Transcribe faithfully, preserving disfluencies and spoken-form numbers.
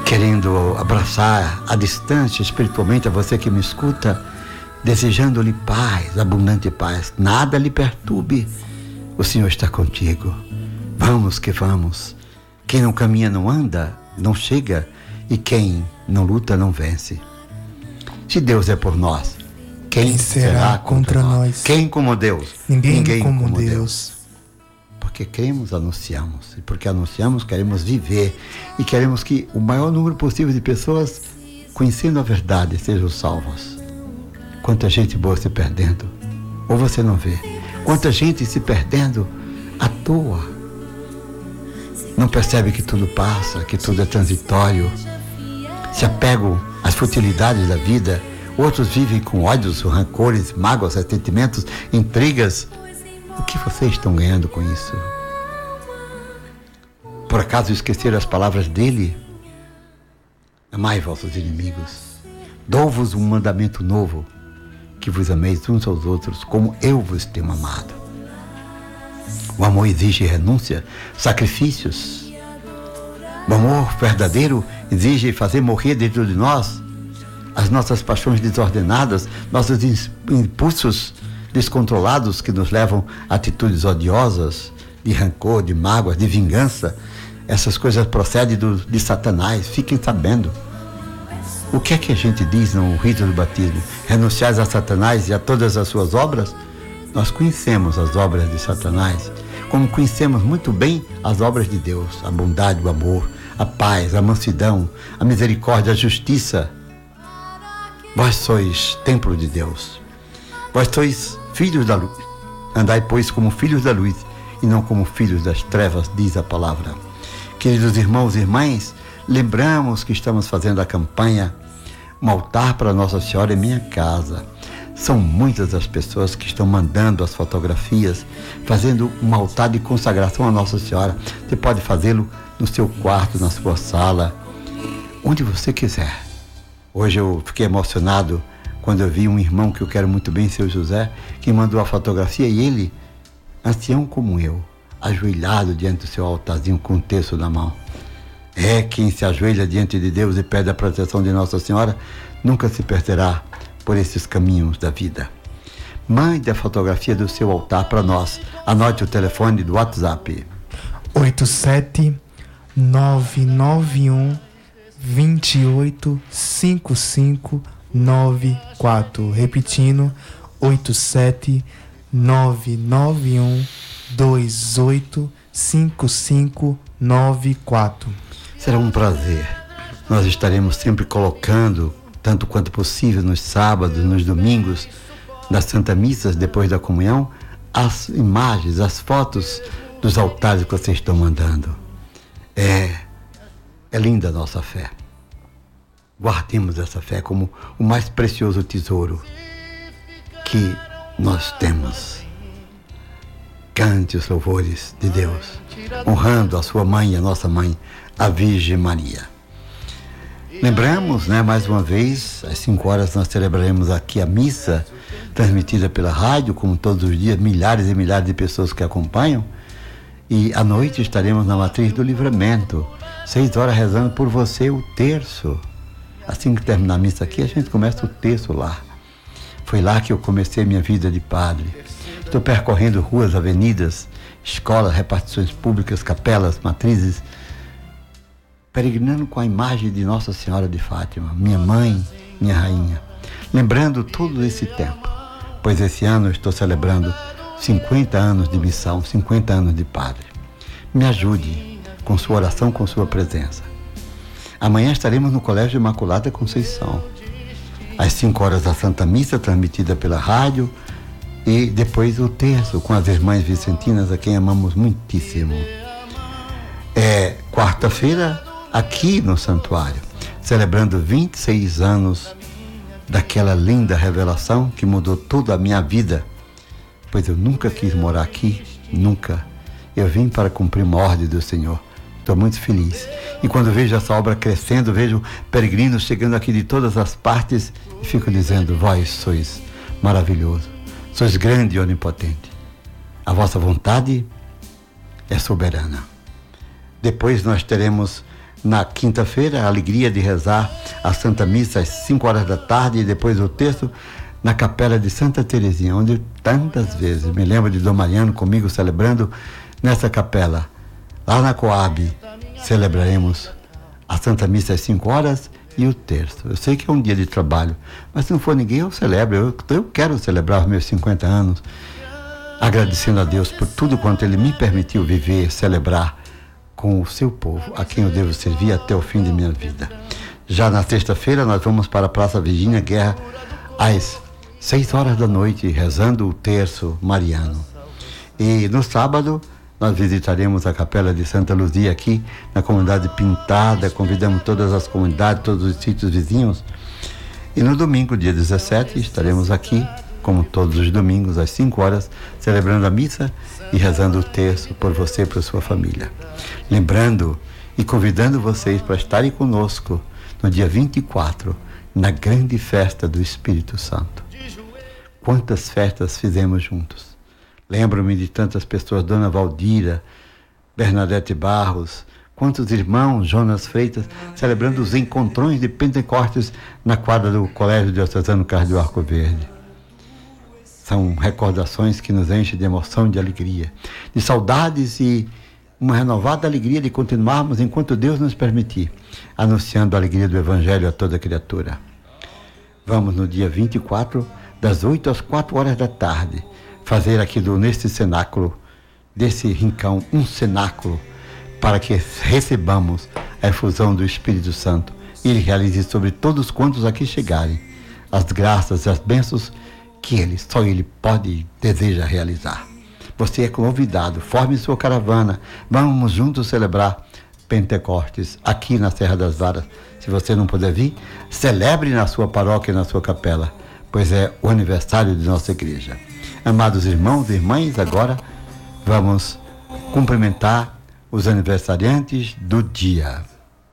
querendo abraçar à distância espiritualmente a você que me escuta, desejando-lhe paz, abundante paz. Nada lhe perturbe, o Senhor está contigo. Vamos que vamos. Quem não caminha não anda, não chega, e quem não luta não vence. Se Deus é por nós, quem, quem será, será contra, contra nós? nós? Quem como Deus? Ninguém, Ninguém como, como Deus. Deus. Porque cremos, anunciamos. E porque anunciamos, queremos viver. E queremos que o maior número possível de pessoas, conhecendo a verdade, sejam salvas. Quanta gente boa se perdendo. Ou você não vê. Quanta gente se perdendo à toa. Não percebe que tudo passa, que tudo é transitório. Se apegam às futilidades da vida. Outros vivem com ódios, rancores, mágoas, ressentimentos, intrigas. O que vocês estão ganhando com isso? Por acaso esqueceram as palavras dele? Amai vossos inimigos. Dou-vos um mandamento novo, que vos ameis uns aos outros, como eu vos tenho amado. O amor exige renúncia, sacrifícios. O amor verdadeiro exige fazer morrer dentro de nós as nossas paixões desordenadas, nossos impulsos descontrolados que nos levam a atitudes odiosas, de rancor, de mágoa, de vingança. Essas coisas procedem do, de Satanás, fiquem sabendo. O que é que a gente diz no rito do batismo? Renunciais a Satanás e a todas as suas obras? Nós conhecemos as obras de Satanás, como conhecemos muito bem as obras de Deus, a bondade, o amor, a paz, a mansidão, a misericórdia, a justiça. Vós sois templo de Deus. Vós sois filhos da luz. Andai, pois, como filhos da luz e não como filhos das trevas, diz a palavra. Queridos irmãos e irmãs, lembramos que estamos fazendo a campanha Um Altar para Nossa Senhora em Minha Casa. São muitas as pessoas que estão mandando as fotografias, fazendo um altar de consagração a Nossa Senhora. Você pode fazê-lo no seu quarto, na sua sala, onde você quiser. Hoje eu fiquei emocionado quando eu vi um irmão que eu quero muito bem, seu José, que mandou a fotografia, e ele, ancião como eu, ajoelhado diante do seu altarzinho com um terço na mão. É, quem se ajoelha diante de Deus e pede a proteção de Nossa Senhora, nunca se perderá por esses caminhos da vida. Mande a fotografia do seu altar para nós. Anote o telefone do WhatsApp. oito sete nove nove um dois oito cinco cinco nove quatro. Repetindo, oito sete nove nove um dois oito cinco cinco nove quatro. Será um prazer. Nós estaremos sempre colocando, tanto quanto possível, nos sábados, nos domingos, das Santas Missas, depois da comunhão, as imagens, as fotos dos altares que vocês estão mandando. É, é linda a nossa fé. Guardemos essa fé como o mais precioso tesouro que nós temos. Cante os louvores de Deus, honrando a sua mãe, a nossa mãe, a Virgem Maria. Lembramos, né, mais uma vez, às cinco horas nós celebraremos aqui a missa, transmitida pela rádio, como todos os dias, milhares e milhares de pessoas que acompanham. E à noite estaremos na Matriz do Livramento, seis horas rezando por você o terço. Assim que terminar a missa aqui, a gente começa o terço lá. Foi lá que eu comecei minha vida de padre. Estou percorrendo ruas, avenidas, escolas, repartições públicas, capelas, matrizes, peregrinando com a imagem de Nossa Senhora de Fátima, minha mãe, minha rainha. Lembrando todo esse tempo, pois esse ano eu estou celebrando cinquenta anos de missão, cinquenta anos de padre. Me ajude com sua oração, com sua presença. Amanhã estaremos no Colégio Imaculada Conceição. Às cinco horas a Santa Missa, transmitida pela rádio, e depois o terço com as irmãs vicentinas, a quem amamos muitíssimo. É quarta-feira, aqui no santuário, celebrando vinte e seis anos daquela linda revelação que mudou toda a minha vida, pois eu nunca quis morar aqui, nunca. Eu vim para cumprir uma ordem do Senhor. Estou muito feliz. E quando vejo essa obra crescendo, vejo peregrinos chegando aqui de todas as partes e fico dizendo: vós sois maravilhoso, sois grande e onipotente. A vossa vontade é soberana. Depois nós teremos Na quinta-feira, a alegria de rezar a Santa Missa às cinco horas da tarde e depois o texto na Capela de Santa Teresinha, onde tantas vezes me lembro de Dom Mariano comigo celebrando nessa capela. Lá na Coab celebraremos a Santa Missa às cinco horas e o terço. Eu sei que é um dia de trabalho, mas se não for ninguém, eu celebro. Eu, eu quero celebrar os meus cinquenta anos, agradecendo a Deus por tudo quanto Ele me permitiu viver, celebrar com o seu povo, a quem eu devo servir até o fim de minha vida. Já na sexta-feira, nós vamos para a Praça Virgínia Guerra às seis horas da noite, rezando o terço mariano. E no sábado, nós visitaremos a Capela de Santa Luzia aqui na comunidade Pintada. Convidamos todas as comunidades, todos os sítios vizinhos. E no domingo, dia dezessete, estaremos aqui, como todos os domingos, às cinco horas, celebrando a missa e rezando o terço por você e por sua família. Lembrando e convidando vocês para estarem conosco no dia vinte e quatro, na grande festa do Espírito Santo. Quantas festas fizemos juntos. Lembro-me de tantas pessoas, Dona Valdira, Bernadette Barros, quantos irmãos, Jonas Freitas, celebrando os encontrões de Pentecostes na quadra do Colégio Diocesano Carlos do Arco Verde. São recordações que nos enchem de emoção, de alegria, de saudades e uma renovada alegria de continuarmos, enquanto Deus nos permitir, anunciando a alegria do Evangelho a toda criatura. Vamos no dia vinte e quatro, das oito às quatro horas da tarde, fazer aqui do, neste cenáculo, desse rincão, um cenáculo, para que recebamos a efusão do Espírito Santo e Ele realize sobre todos quantos aqui chegarem as graças e as bênçãos que Ele, só Ele pode e deseja realizar. Você é convidado, forme sua caravana, vamos juntos celebrar Pentecostes aqui na Serra das Varas. Se você não puder vir, celebre na sua paróquia e na sua capela, pois é o aniversário de nossa igreja. Amados irmãos e irmãs, agora vamos cumprimentar os aniversariantes do dia.